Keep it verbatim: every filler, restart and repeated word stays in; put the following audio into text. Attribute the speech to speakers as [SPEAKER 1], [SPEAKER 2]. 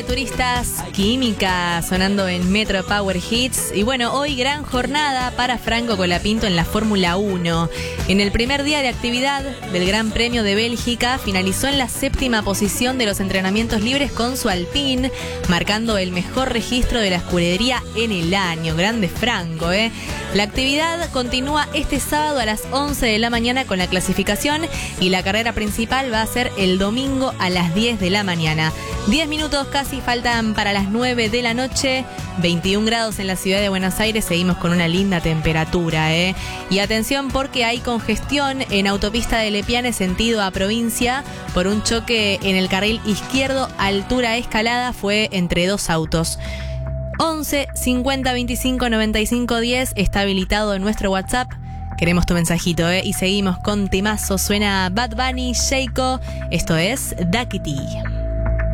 [SPEAKER 1] Turistas, Química, sonando en Metro Power Hits. Y bueno, hoy gran jornada para Franco Colapinto en la Fórmula uno. En el primer día de actividad del Gran Premio de Bélgica, finalizó en la séptima posición de los entrenamientos libres con su Alpine, marcando el mejor registro de la escudería en el año. Grande Franco, ¿eh? La actividad continúa este sábado a las once de la mañana con la clasificación y la carrera principal va a ser el domingo a las diez de la mañana. diez minutos casi faltan para las nueve de la noche, veintiún grados en la ciudad de Buenos Aires, seguimos con una linda temperatura, ¿eh? Y atención porque hay congestión en autopista de Lepiane sentido a provincia por un choque en el carril izquierdo, altura Escalada, fue entre dos autos. once cincuenta veinticinco noventa y cinco diez está habilitado en nuestro WhatsApp. Queremos tu mensajito, ¿eh? Y seguimos con temazo. Suena Bad Bunny, Sheiko. Esto es Daquiti.